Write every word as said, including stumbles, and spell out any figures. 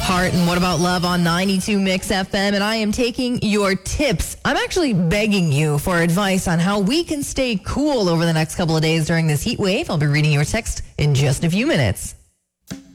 Heart and What About Love on ninety-two Mix F M, and I am taking your tips. I'm actually begging you for advice on how we can stay cool over the next couple of days during this heat wave. I'll be reading your text in just a few minutes.